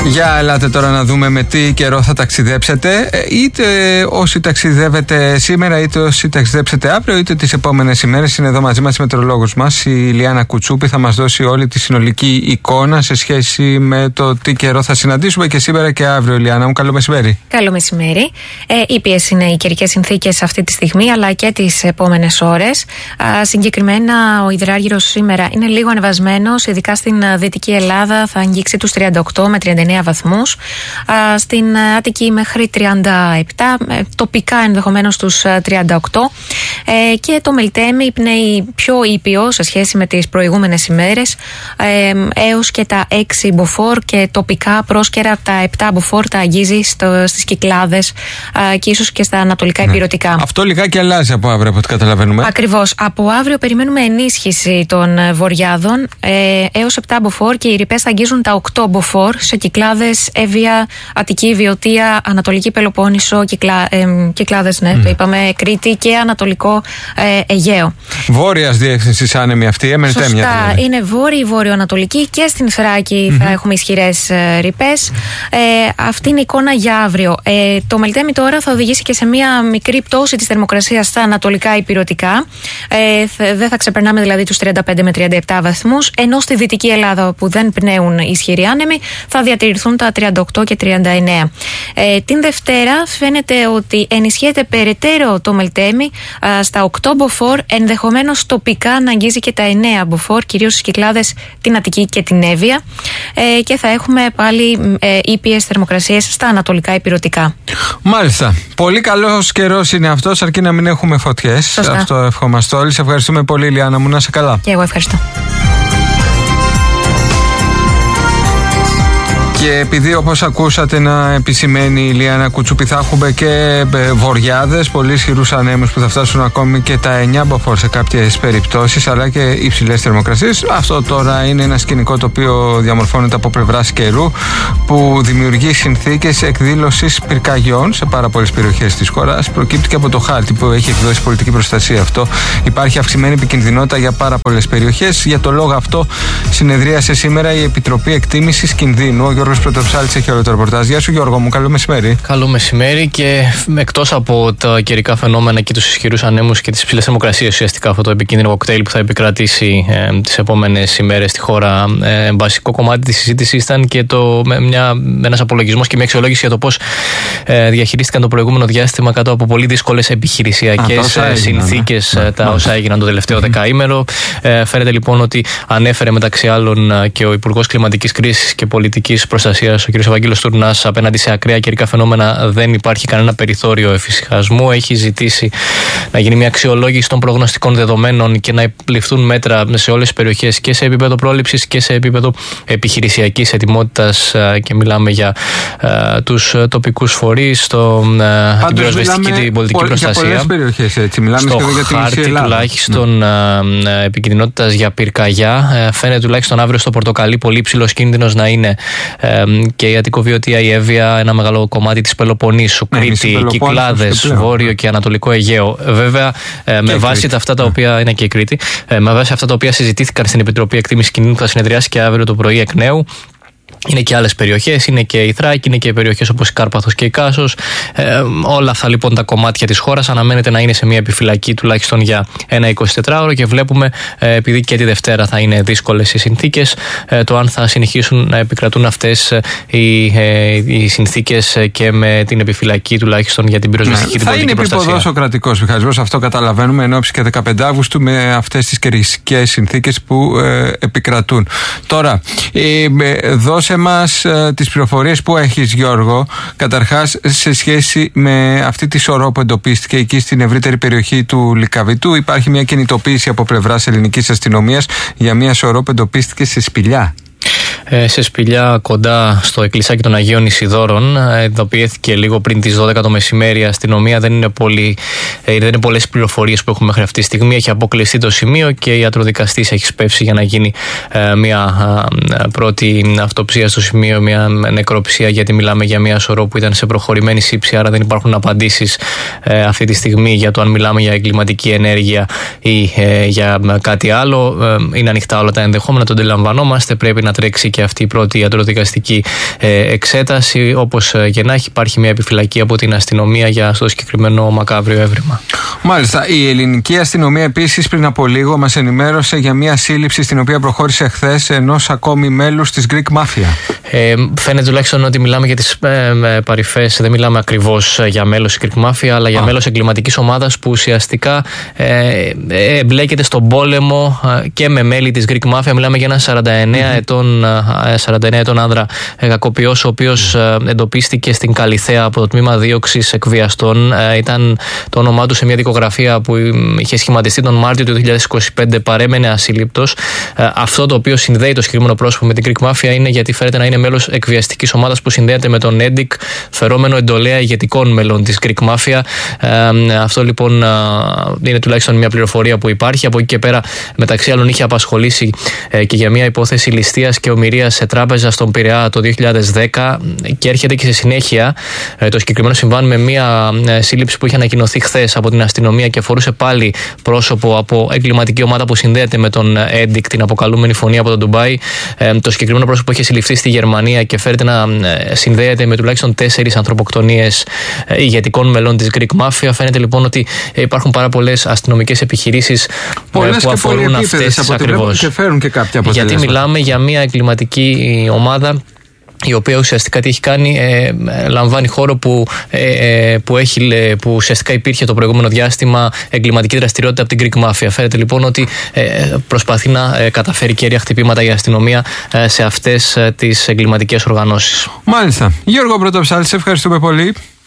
Για ελάτε τώρα να δούμε με τι καιρό θα ταξιδέψετε, είτε όσοι ταξιδεύετε σήμερα, είτε όσοι ταξιδέψετε αύριο, είτε τις επόμενες ημέρες. Είναι εδώ μαζί μας η μετεωρολόγος μας, η Ιλιάνα Κουτσούπη, θα μας δώσει όλη τη συνολική εικόνα σε σχέση με το τι καιρό θα συναντήσουμε και σήμερα και αύριο. Ιλιάνα μου, καλό μεσημέρι. Καλό μεσημέρι. Ήπιες είναι οι καιρικές συνθήκες αυτή τη στιγμή, αλλά και τις επόμενες ώρες. Συγκεκριμένα, ο υδράργυρος σήμερα είναι λίγο ανεβασμένος, ειδικά στην Δυτική Ελλάδα θα αγγίξει τους 38 με 39 βαθμούς, στην Αττική μέχρι 37, τοπικά ενδεχομένως τους 38, και το Μελτέμι πνέει πιο ήπιο σε σχέση με τις προηγούμενες ημέρες, έως και τα 6 μποφόρ και τοπικά πρόσκαιρα τα 7 μποφόρ τα αγγίζει στις Κυκλάδες και ίσως και στα ανατολικά ηπειρωτικά. Αυτό λιγάκι αλλάζει από αύριο, από ό,τι καταλαβαίνουμε. Ακριβώς. Από αύριο περιμένουμε ενίσχυση των βορειάδων έως 7 μποφόρ και οι ρηπές θα αγγίζουν τα 8 μποφόρ σε Κυκλάδες, Εύβοια, Αττική, Βιωτία, Ανατολική Πελοπόννησο, Κυκλάδες, το είπαμε, Κρήτη και Ανατολικό Αιγαίο. Βόρειας διεύθυνσης άνεμη αυτή, έμενε τέμια. Σωστά, είναι βόρειο-ανατολική και στην Θράκη θα έχουμε ισχυρές ρηπές. Αυτή είναι η εικόνα για αύριο. Το Μελτέμι τώρα θα οδηγήσει και σε μια μικρή πτώση της θερμοκρασίας στα ανατολικά ηπειρωτικά. Δεν θα ξεπερνάμε δηλαδή τους 35 με 37 βαθμούς, ενώ στη Δυτική Ελλάδα, που δεν πνέουν ισχυροί άνεμοι, θα διατηρηθούν τα 38 και 39. Την Δευτέρα φαίνεται ότι ενισχύεται περαιτέρω το Μελτέμι στα 8 μποφόρ, ενδεχομένως τοπικά να αγγίζει και τα 9 μποφόρ, κυρίως στις Κυκλάδες, την Αττική και την Εύβοια, και θα έχουμε πάλι ήπιες θερμοκρασίες στα ανατολικά ηπειρωτικά. Μάλιστα. Πολύ καλός καιρός είναι αυτός, αρκεί να μην έχουμε φωτιές. Σωστά. Αυτό ευχόμαστε όλοι. Σε ευχαριστούμε πολύ, Ιλιάνα μου, να είσαι καλά. Και εγώ ευχαριστώ. Και επειδή, όπως ακούσατε να επισημαίνει η Ιλιάνα Κουτσούπη, θα έχουμε και βορειάδες, πολύ ισχυρούς ανέμους που θα φτάσουν ακόμη και τα 9 μποφόρ σε κάποιες περιπτώσεις, αλλά και υψηλές θερμοκρασίες. Αυτό τώρα είναι ένα σκηνικό το οποίο διαμορφώνεται από πλευράς καιρού, που δημιουργεί συνθήκες εκδήλωσης πυρκαγιών σε πάρα πολλές περιοχές της χώρας. Προκύπτει και από το χάρτη που έχει εκδώσει πολιτική προστασία αυτό. Υπάρχει αυξημένη επικινδυνότητα για πάρα πολλές περιοχές. Για το λόγο αυτό συνεδρίασε σήμερα η Επιτροπή Εκτίμησης Κινδύνου. Ο Γιώργος Πρωτοψάλης έχει όλο το ρεπορτάζ. Γεια σου, Γιώργο μου, καλό μεσημέρι. Καλό μεσημέρι. Και εκτός από τα καιρικά φαινόμενα και τους ισχυρούς ανέμους και τις υψηλές θερμοκρασίες, ουσιαστικά αυτό το επικίνδυνο κοκτέιλ που θα επικρατήσει τις επόμενες ημέρες στη χώρα, βασικό κομμάτι της συζήτησης ήταν και ένας απολογισμός και μια αξιολόγηση για το πώς διαχειρίστηκαν το προηγούμενο διάστημα κάτω από πολύ δύσκολες επιχειρησιακές συνθήκες τα όσα έγιναν το τελευταίο δεκαήμερο. Φαίνεται λοιπόν ότι ανέφερε μεταξύ άλλων και ο Υπουργός Κλιματικής Κρίσης και Πολιτικής Προστασίας, ο κ. Ευαγγέλος Τουρνάς, απέναντι σε ακραία καιρικά φαινόμενα δεν υπάρχει κανένα περιθώριο εφησυχασμού. Έχει ζητήσει να γίνει μια αξιολόγηση των προγνωστικών δεδομένων και να ληφθούν μέτρα σε όλες τις περιοχές και σε επίπεδο πρόληψης και σε επίπεδο επιχειρησιακής ετοιμότητας, και μιλάμε για τους τοπικούς φορείς, την πυροσβεστική, την πολιτική προστασία. Για πολλές περιοχές, έτσι. Μιλάμε στο για τη χάρτη τουλάχιστον επικινδυνότητας για πυρκαγιά. Φαίνεται τουλάχιστον αύριο στο Πορτοκαλί πολύ υψηλός κίνδυνος να είναι και η Αττικοβιωτία, η Εύβοια, ένα μεγάλο κομμάτι της Πελοποννήσου, Κρήτη, Κυκλάδες, Βόρειο και Ανατολικό Αιγαίο. Βέβαια, με βάση αυτά τα οποία είναι και η Κρήτη, με βάση αυτά τα οποία συζητήθηκαν στην Επιτροπή Εκτίμησης Κινδύνου που θα συνεδριάσει και αύριο το πρωί εκ νέου. Είναι και άλλες περιοχές, είναι και η Θράκη, είναι και περιοχές όπως η Κάρπαθος και η Κάσος. Όλα αυτά λοιπόν τα κομμάτια της χώρας αναμένεται να είναι σε μια επιφυλακή τουλάχιστον για ένα 24ωρο, και βλέπουμε, επειδή και τη Δευτέρα θα είναι δύσκολες οι συνθήκες, το αν θα συνεχίσουν να επικρατούν αυτές οι συνθήκες και με την επιφυλακή τουλάχιστον για την πυροσβεστική την πολιτική προστασία. Θα είναι επιποδός ο κρατικός μηχανισμός, αυτό καταλαβαίνουμε, εν ώψη και 15 Αύγουστου με αυτές τις καιρικές συνθήκες που επικρατούν. Τώρα, δώσε μας τις πληροφορίες που έχεις, Γιώργο, καταρχάς σε σχέση με αυτή τη σωρό που εντοπίστηκε εκεί στην ευρύτερη περιοχή του Λυκαβητού. Υπάρχει μια κινητοποίηση από πλευράς ελληνικής αστυνομίας για μια σωρό που εντοπίστηκε σε Σπηλιά. Σε Σπηλιά, κοντά στο εκκλησάκι των Αγίων Ισιδώρων. Ειδοποιήθηκε λίγο πριν τις 12 το μεσημέρι. Η αστυνομία δεν είναι πολλές πληροφορίες που έχουμε μέχρι αυτή τη στιγμή. Έχει αποκλειστεί το σημείο και η ιατροδικαστής έχει σπεύσει για να γίνει μια πρώτη αυτοψία στο σημείο, μια νεκροψία, γιατί μιλάμε για μια σωρό που ήταν σε προχωρημένη σύψη. Άρα δεν υπάρχουν απαντήσεις αυτή τη στιγμή για το αν μιλάμε για εγκληματική ενέργεια ή για κάτι άλλο. Είναι ανοιχτά όλα τα ενδεχόμενα, το αντιλαμβανόμαστε. Πρέπει να τρέξει και και αυτή η πρώτη ιατροδικαστική εξέταση. Όπως και να έχει, υπάρχει μια επιφυλακή από την αστυνομία για το συγκεκριμένο μακάβριο έβριμα. Μάλιστα. Η ελληνική αστυνομία επίσης πριν από λίγο μας ενημέρωσε για μια σύλληψη στην οποία προχώρησε χθες ενός ακόμη μέλους της Greek Mafia. Φαίνεται τουλάχιστον ότι μιλάμε για τις παρυφές, δεν μιλάμε ακριβώς για μέλος της Greek Mafia, αλλά για μέλος εγκληματικής ομάδας που ουσιαστικά εμπλέκεται στον πόλεμο και με μέλη της Greek Mafia. Μιλάμε για ένα 49 ετών άνδρα κακοποιός, ο οποίος εντοπίστηκε στην Καλιθέα από το τμήμα δίωξης εκβιαστών. Ήταν το όνομά του σε μια δικογραφία που είχε σχηματιστεί τον Μάρτιο του 2025, παρέμενε ασύλληπτος. Αυτό το οποίο συνδέει το συγκεκριμένο πρόσωπο με την Greek Mafia είναι γιατί φέρεται να είναι μέλος εκβιαστικής ομάδας που συνδέεται με τον ΕΝΤΙΚ, φερόμενο εντολέα ηγετικών μελών της Greek Mafia. Αυτό λοιπόν είναι τουλάχιστον μια πληροφορία που υπάρχει. Από εκεί και πέρα, μεταξύ άλλων, είχε απασχολήσει και για μια υπόθεση ληστείας και ομηρίας σε τράπεζα στον Πειραιά το 2010 και έρχεται και σε συνέχεια το συγκεκριμένο συμβάν με μια σύλληψη που είχε ανακοινωθεί χθες από την αστυνομία και αφορούσε πάλι πρόσωπο από εγκληματική ομάδα που συνδέεται με τον ΕΝΤΙΚ, την αποκαλούμενη φωνή από το Ντουμπάι. Το συγκεκριμένο πρόσωπο είχε συλληφθεί στη Γερμανία και φέρεται να συνδέεται με τουλάχιστον 4 ανθρωποκτονίες ηγετικών μελών της Greek Mafia. Φαίνεται λοιπόν ότι υπάρχουν πάρα πολλές αστυνομικές επιχειρήσεις που αφορούν αυτές τις ακριβώς. Και φέρουν και κάποια αποτελέσματα. Γιατί μιλάμε για μια εγκληματική ομάδα η οποία ουσιαστικά τι έχει κάνει, λαμβάνει χώρο που ουσιαστικά υπήρχε το προηγούμενο διάστημα εγκληματική δραστηριότητα από την Greek Mafia. Φαίνεται λοιπόν ότι προσπαθεί να καταφέρει κέρια χτυπήματα η αστυνομία σε αυτές τις εγκληματικές οργανώσεις. Μάλιστα. Γιώργο Πρωτοψάλτη, σε ευχαριστούμε πολύ.